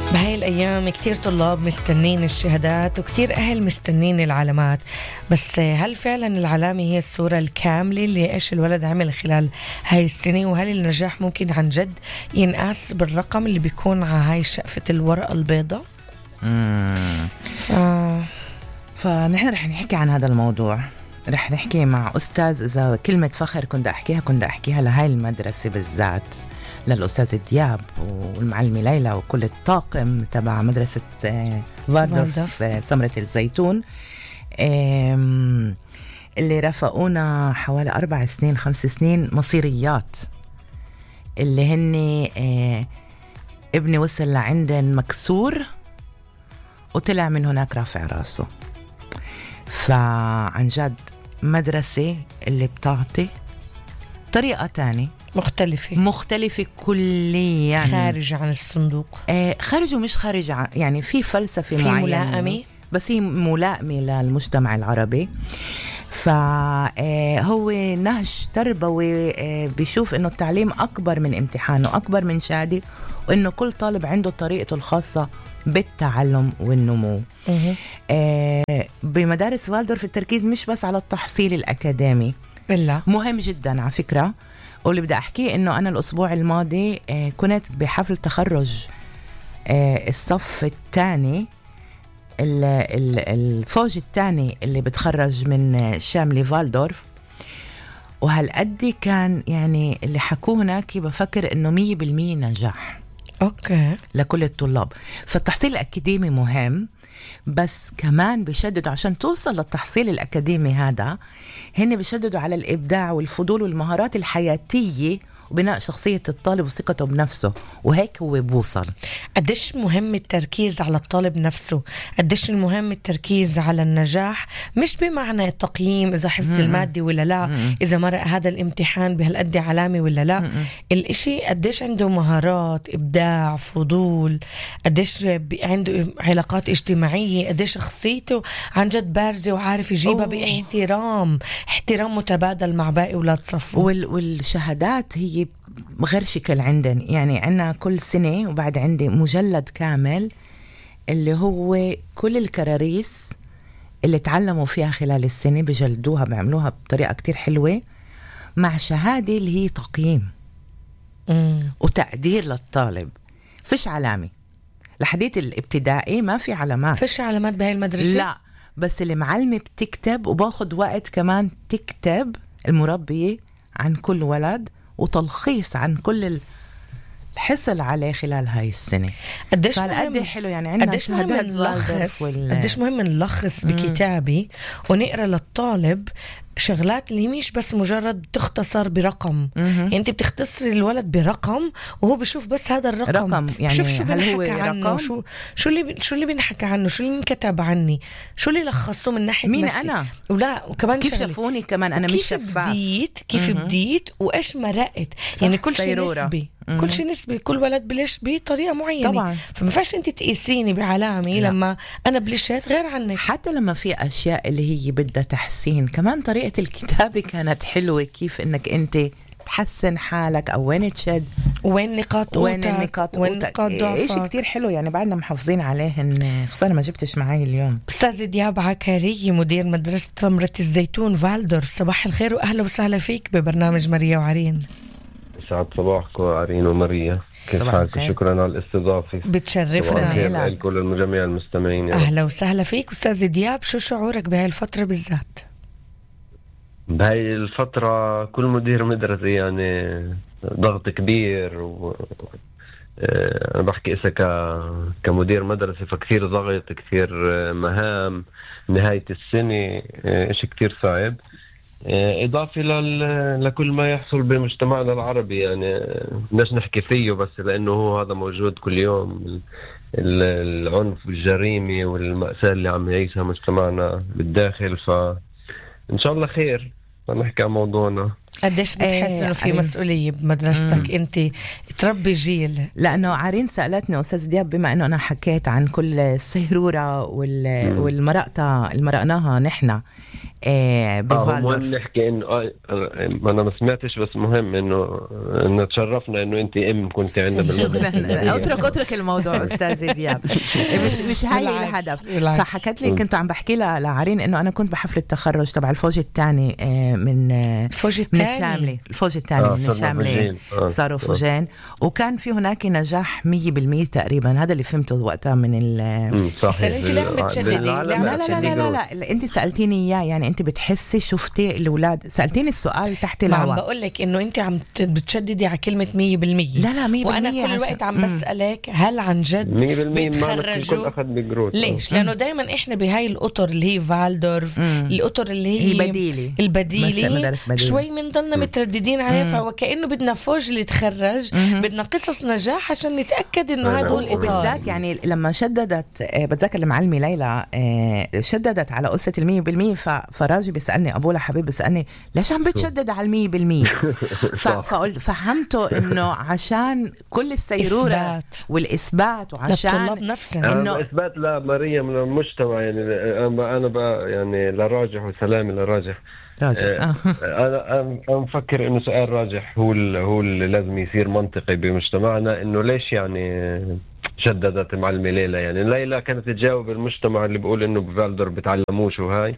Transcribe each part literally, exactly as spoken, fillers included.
بهاي الأيام كتير طلاب مستنين الشهادات وكتير أهل مستنين العلامات، بس هل فعلا العلامة هي الصورة الكاملة اللي إيش الولد عمل خلال هاي السنة؟ وهل النجاح ممكن عن جد ينقاس بالرقم اللي بيكون على هاي شقفة الورقة البيضاء؟ مم. آه. فنحن رح نحكي عن هذا الموضوع، رح نحكي مع أستاذ. إذا كلمة فخر كنت أحكيها كنت أحكيها لهاي المدرسة بالذات، للأستاذ دياب والمعلمة ليلى وكل الطاقم تبع مدرسة فالدورف سمرة الزيتون، اللي رافقونا حوالي أربع سنين خمس سنين مصيريات، اللي هن ابني وصل لعندن مكسور وطلع من هناك رافع راسه. فعن جد مدرسة اللي بتعطي طريقة تانية مختلفة مختلفة كليا، يعني خارج عن الصندوق. آه خارج ومش خارج عن، يعني في فلسفة في معينة ملائمة، بس هي ملائمة للمجتمع العربي. فهو نهج تربوي بيشوف إنه التعليم أكبر من امتحانه، أكبر من شهادة، وإنه كل طالب عنده طريقته الخاصة بالتعلم والنمو. آه بمدارس والدورف التركيز مش بس على التحصيل الأكاديمي، إلا مهم جدا على فكرة. واللي بدي أحكيه إنه أنا الأسبوع الماضي آه كنت بحفل تخرج آه الصف الثاني، الفوج الثاني اللي بتخرج من شاملي فالدورف، وهالقد كان يعني اللي حكوه هناك بفكر إنه مية بالمية نجاح أوكي لكل الطلاب. فالتحصيل الأكاديمي مهم، بس كمان بيشددوا عشان توصل للتحصيل الأكاديمي هذا، هن بيشددوا على الإبداع والفضول والمهارات الحياتية وبناء شخصية الطالب وثقته بنفسه، وهيك هو بوصل. قديش مهم التركيز على الطالب نفسه، قديش المهم التركيز على النجاح، مش بمعنى التقييم إذا حفظ المادة ولا لا، مم. إذا مرق هذا الامتحان بهالقد علامة ولا لا. مم. الاشي قديش عنده مهارات، إبداع، فضول، قديش عنده علاقات اجتماعية، قديش شخصيته عن جد بارزة وعارف يجيبها أوه. باحترام، احترام متبادل مع باقي أولاد صفه. وال والشهادات هي غير شكل عندنا، يعني عنا كل سنة، وبعد عندي مجلد كامل اللي هو كل الكراريس اللي تعلموا فيها خلال السنة بجلدوها، بيعملوها بطريقة كتير حلوة مع شهادة اللي هي تقييم مم. وتقدير للطالب. فيش علامة لحديث الابتدائي، ما في علامات، فيش علامات بهاي المدرسة، لا، بس المعلمة بتكتب وباخد وقت كمان تكتب المربية عن كل ولد وتلخيص عن كل الحصل عليه خلال هاي السنة. قديش مهم حلو، يعني عندنا قديش مهم نلخص وال... قديش مهم نلخص بكتابي ونقرأ للطالب شغلات اللي مش بس مجرد تختصر برقم. يعني انت بتختصري الولد برقم وهو بيشوف بس هذا الرقم، رقم، يعني شوف شو بنحكى عنه، شو شو اللي شو اللي بنحكى عنه، شو اللي انكتب عني، شو اللي لخصوه من ناحية مين مسي. أنا، ولا وكمان كيف شافوني كمان أنا مش شفاف، بديت كيف مم. بديت وإيش مرقت، يعني كل شيء نسبي، مم. كل شيء نسبي، كل ولد بلش بطريقة معينة طبعا. فما فيش انت تقيسيني بعلامة لا. لما أنا بلشت غير عنك، حتى لما في أشياء اللي هي بدها تحسين، كمان طريقة الكتابة كانت حلوة، كيف إنك أنت تحسن حالك أو وين تشد وين نقاط وين النقاط وين نقاط ضعفك. إيش كتير حلو، يعني بعدنا محافظين عليهن. خسارة ما جبتش معي اليوم. أستاذ دياب عكاري مدير مدرسة سمرة الزيتون فالدورف، صباح الخير وأهلا وسهلا فيك ببرنامج ماريا وعرين. سعد صباحكم عرين وماريا، كيف حالكم؟ شكرا على الاستضافة، بتشرفنا. لكل المجمع المستمعين. أهلا وسهلا فيك أستاذ دياب. شو شعورك بهاي الفترة بالذات؟ بهاي الفترة كل مدير مدرسة يعني ضغط كبير، و أنا بحكي إسا ك... كمدير مدرسة فكثير ضغط، كثير مهام، نهاية السنة إشي كثير صعب، إضافة لل... لكل ما يحصل بمجتمعنا العربي. يعني بدناش نحكي فيه بس لأنه هو هذا موجود كل يوم، العنف والجريمة والمأساة اللي عم يعيشها مجتمعنا بالداخل. فإن شاء الله خير نحكي عن موضوعنا. قديش بتحس انه في مسؤوليه بمدرستك انت تربي جيل؟ لانه عارين سالتني استاذ دياب، بما انه انا حكيت عن كل السيروره وال... والمرأة المرأناها نحن آه مهم نحكي انه آه انا ما سمعتش، بس مهم انه انه تشرفنا انه انت ام كنت عندنا بالموضوع. اترك اترك الموضوع استاذ دياب، مش مش هاي الهدف. فحكت لي كنت عم بحكي لها لعارين انه انا كنت بحفل التخرج تبع الفوج الثاني من الفوج من الشامله الفوج الثاني آه من الشامله آه صاروا فوجين، وكان في هناك نجاح مية بالمية تقريبا. هذا اللي فهمته وقتها من ال بس انت ليه عم بتشددي؟ لا لا لا لا لا, لا. انت سالتيني اياه، يعني انت بتحسي شفتي الاولاد؟ سالتيني السؤال تحت الهواء. عم بقول لك انه انت عم بتشددي على كلمه مية بالمية. لا لا مية بالمية، وانا كل الوقت عم بسالك هل عن جد مية بالمية بيتخرجوا؟ ليش؟ لانه دائما احنا بهاي الاطر اللي هي فالدورف، الاطر اللي هي البديله البديله شوي بنضلنا مترددين عليها، فوكانه بدنا فوج اللي يتخرج، بدنا قصص نجاح عشان نتاكد انه هدول الاطار. وبالذات يعني لما شددت بتذكر المعلمه ليلى شددت على قصه المية بالمية، فراجي بيسالني ابولا حبيب بيسالني ليش عم بتشدد على المية بالمية؟ فقلت فهمته انه عشان كل السيروره إثبات. والاثبات، وعشان انه اثبات لا مريم من المجتمع. يعني انا بقى يعني لراجح وسلامي لراجح راجح. آه. انا انا مفكر انه سؤال راجح هو هو اللي لازم يصير منطقي بمجتمعنا، انه ليش يعني شددت معلمة ليلى؟ يعني ليلى كانت تجاوب المجتمع اللي بيقول انه بفالدور بتعلموش وهاي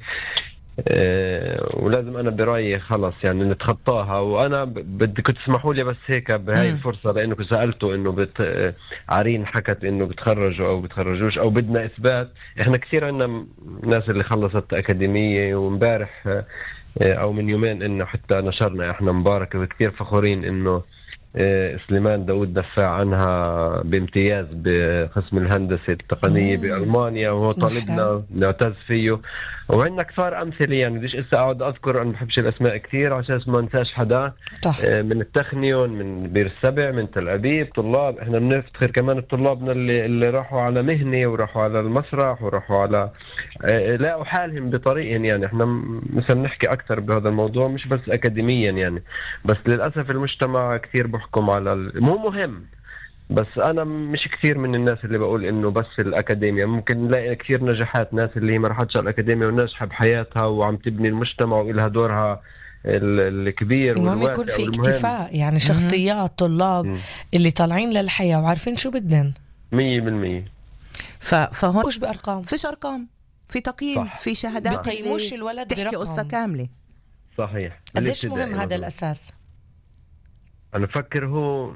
أه ولازم انا برايي خلص يعني نتخطاها. وانا بدكم تسمحوا لي بس هيك بهاي الفرصه، لانه سالته انه بت... عارين حكت انه بتخرجوا او بتخرجوش او بدنا اثبات. احنا كثير عندنا ناس اللي خلصت اكاديميه، وامبارح او من يومين انه حتى نشرنا احنا مباركه وكثير فخورين انه سليمان داود دفع عنها بامتياز بقسم الهندسة التقنية بألمانيا، وهو طالبنا نعتز فيه. وعندنا كثار أمثلة، يعني بديش إسا أقعد أذكر، أنا ما بحبش الأسماء كثير عشان ما ننساش حدا. طح. من التخنيون، من بير السبع، من تل أبيب، طلاب. إحنا بنفتخر كمان الطلابنا اللي, اللي راحوا على مهنة وراحوا على المسرح وراحوا على لاقوا حالهم بطريقهم. يعني إحنا مثلا نحكي أكثر بهذا الموضوع مش بس أكاديميا يعني، بس للأسف المجتمع كثير بحكم على ال... مو مهم. بس أنا مش كثير من الناس اللي بقول إنه بس الأكاديمية. ممكن نلاقي كثير نجاحات، ناس اللي ما راحتش على الأكاديمية وناجحة بحياتها وعم تبني المجتمع وإلها دورها الكبير. المهم يكون في اكتفاء، يعني شخصيات طلاب م- اللي طالعين للحياة وعارفين شو بدن مية بالمية. فهون مش بأرقام، فيش أرقام، في تقييم، صح. في شهادات، بقيموش الولد تحكي برقم. قصة كاملة. صحيح. قديش مهم هذا الأساس؟ أنا أفكر هو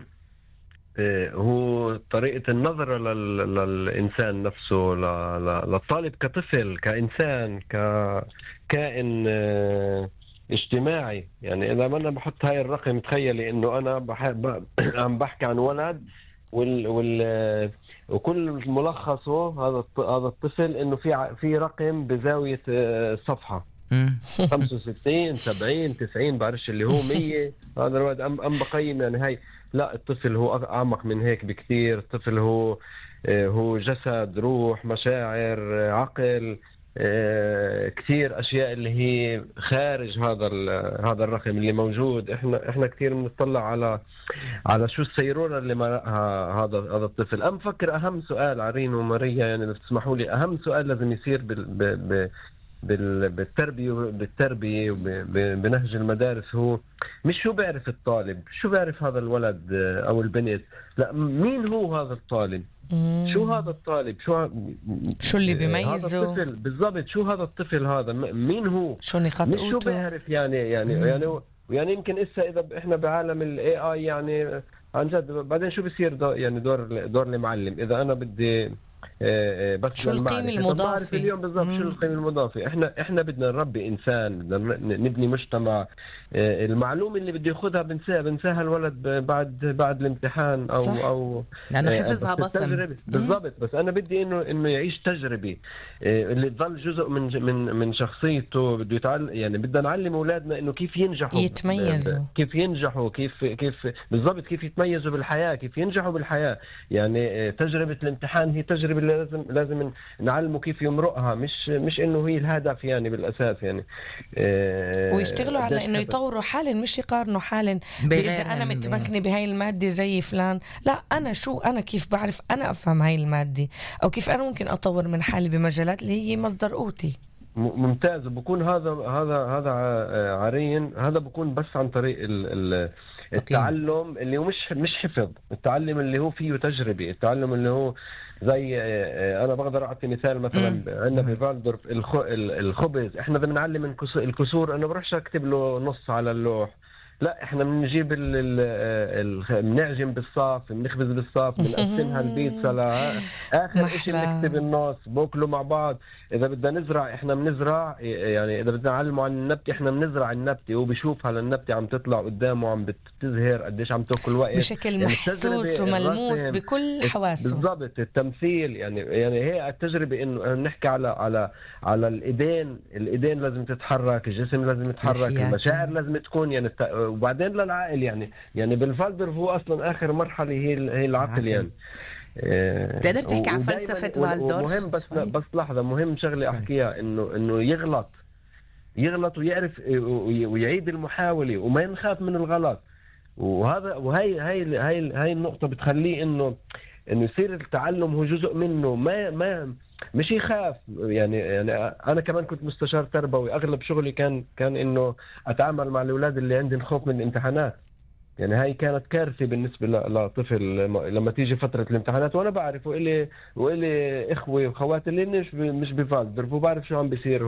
هو طريقة النظرة لل... للإنسان نفسه، ل... ل... للطالب كطفل، كإنسان، ككائن اجتماعي. يعني إذا ما أنا بحط هاي الرقم، تخيلي إنه أنا بحب عم بحكي عن ولد وال... وال... وكل ملخصه هذا هذا الطفل إنه في في رقم بزاوية صفحة خمسة وستين سبعين تسعين بعرفش اللي هو مية. هذا الولد أم أم بقيم يعني هاي. لا، الطفل هو أعمق من هيك بكتير. الطفل هو هو جسد، روح، مشاعر، عقل، كتير أشياء اللي هي خارج هذا هذا الرقم اللي موجود. إحنا إحنا كتير بنطلع على على شو السيرورة اللي مرقها هذا هذا الطفل. أم فكر أهم سؤال عرين وماريا، يعني لو تسمحوا لي، أهم سؤال لازم يصير بال ب بالتربية بالتربية وبنهج المدارس هو مش شو بيعرف الطالب، شو بيعرف هذا الولد أو البنت، لا مين هو هذا الطالب، مم. شو هذا الطالب، شو شو اللي بيميزه هذا الطفل بالضبط، شو هذا الطفل هذا مين هو، شو نقاط مش شو بيعرف. يعني يعني مم. يعني يعني يمكن إسا إذا إحنا بعالم ال إيه آي يعني عن جد بعدين شو بيصير دور يعني دور دور المعلم. إذا أنا بدي بس شو القيمة المضافة اليوم بالضبط، شو القيمة المضافة. احنا احنا بدنا نربي انسان، بدنا نبني مجتمع. المعلومة اللي بده ياخذها بنساها بنساها الولد بعد بعد الامتحان او صح. او لانه حفظها بصم بالضبط. بس انا بدي انه انه يعيش تجربة اللي تظل جزء من من من شخصيته. بده يتعلم، يعني بدنا نعلم اولادنا انه كيف ينجحوا، يتميزوا، كيف ينجحوا، كيف كيف بالضبط كيف يتميزوا بالحياة، كيف ينجحوا بالحياة. يعني تجربة الامتحان هي تجربة اللي لازم لازم نعلمه كيف يمرقها، مش مش انه هي الهدف يعني بالاساس يعني. آه ويشتغلوا على انه يطوروا حالهم، مش يقارنوا حالهم اذا انا متمكنه بهاي الماده زي فلان. لا، انا شو انا كيف بعرف انا افهم هاي الماده، او كيف انا ممكن اطور من حالي بمجالات اللي هي مصدر قوتي. ممتاز. بكون هذا هذا هذا عارين، هذا بكون بس عن طريق التعلم اللي هو مش مش حفظ، التعلم اللي هو فيه تجربة، التعلم اللي هو زي انا بقدر اعطي مثال مثلا عندنا في فالدورف الخبز، احنا بدنا نعلم الكسور، انا بروحش اكتب له نص على اللوح، لا احنا بنجيب بنعجن بالصاف، بنخبز بالصاف، بنقسمها البيتزا لاخر شيء بنكتب النص، بوكلوا مع بعض. اذا بدنا نزرع احنا بنزرع، يعني اذا بدنا نعلمه عن النبته احنا بنزرع النبته، وبشوف على النبته عم تطلع قدامه، عم بتزهر قديش عم تاكل وقت بشكل يعني محسوس وملموس بكل حواسه. بالضبط، التمثيل يعني يعني هي التجربه، انه نحكي على على على الايدين، الايدين لازم تتحرك، الجسم لازم يتحرك، المشاعر لازم تكون يعني، وبعدين للعقل يعني يعني بالفالدورف هو اصلا اخر مرحله هي هي العقل يعني. تقدر تحكي عن فلسفه فالدورف؟ مهم بس بس لحظه، مهم شغله احكيها، انه انه يغلط يغلط ويعرف ويعيد المحاوله وما ينخاف من الغلط. وهذا وهي هاي هاي هاي النقطه بتخليه انه انه يصير التعلم هو جزء منه، ما ما مش يخاف يعني. يعني انا كمان كنت مستشار تربوي، اغلب شغلي كان كان انه اتعامل مع الاولاد اللي عندهم خوف من الامتحانات. يعني هاي كانت كارثه بالنسبه لطفل لما تيجي فتره الامتحانات، وانا بعرف، وإلي وإلي اخوه وخواتي اللي مش مش بفالدورف وبعرف شو عم بيصير.